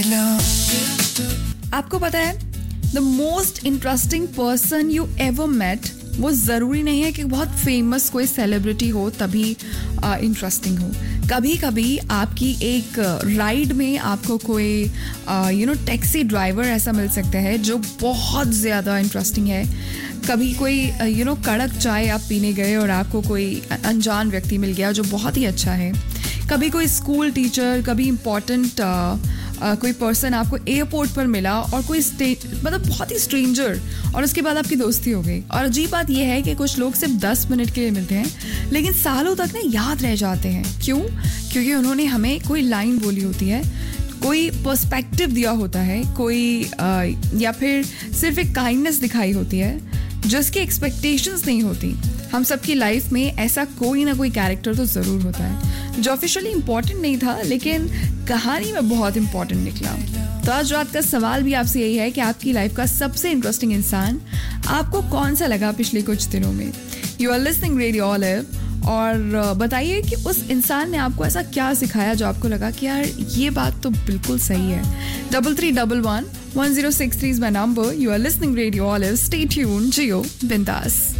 आपको पता है the most interesting person you ever met, वो ज़रूरी नहीं है कि बहुत फेमस कोई सेलिब्रिटी हो तभी इंटरेस्टिंग हो. कभी कभी आपकी एक राइड में आपको कोई टैक्सी ड्राइवर ऐसा मिल सकता है जो बहुत ज़्यादा इंटरेस्टिंग है. कभी कोई कड़क चाय आप पीने गए और आपको कोई अनजान व्यक्ति मिल गया जो बहुत ही अच्छा है. कभी कोई स्कूल टीचर, कभी इम्पॉर्टेंट कोई पर्सन आपको एयरपोर्ट पर मिला और कोई मतलब बहुत ही स्ट्रेंजर, और उसके बाद आपकी दोस्ती हो गई. और अजीब बात यह है कि कुछ लोग सिर्फ 10 मिनट के लिए मिलते हैं लेकिन सालों तक ना याद रह जाते हैं. क्यों? क्योंकि उन्होंने हमें कोई लाइन बोली होती है, कोई पर्सपेक्टिव दिया होता है, कोई या फिर सिर्फ एक काइंडनेस दिखाई होती है जिसकी एक्सपेक्टेशंस नहीं होती. हम सबकी लाइफ में ऐसा कोई ना कोई कैरेक्टर तो ज़रूर होता है जो ऑफिशियली इम्पॉर्टेंट नहीं था लेकिन कहानी में बहुत इम्पॉर्टेंट निकला. तो आज रात का सवाल भी आपसे यही है कि आपकी लाइफ का सबसे इंटरेस्टिंग इंसान आपको कौन सा लगा पिछले कुछ दिनों में. You are listening radio olive, और बताइए कि उस इंसान ने आपको ऐसा क्या सिखाया जो आपको लगा कि यार ये बात तो बिल्कुल सही है. 3311 1063 is my number. You are listening Radio Olive. Stay tuned. जियो बिंदास.